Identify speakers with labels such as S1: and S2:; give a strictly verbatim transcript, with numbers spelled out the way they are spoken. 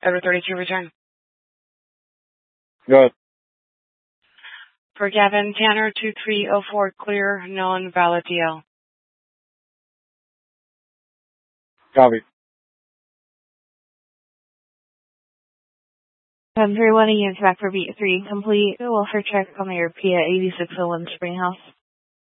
S1: Edward thirty-two, return.
S2: Good.
S1: For Gavin Tanner, two three oh four, clear, known, valid D L.
S2: Copy.
S3: ten three one, units back for beat three, complete. Welfare check on the European eighty-six oh one Springhouse.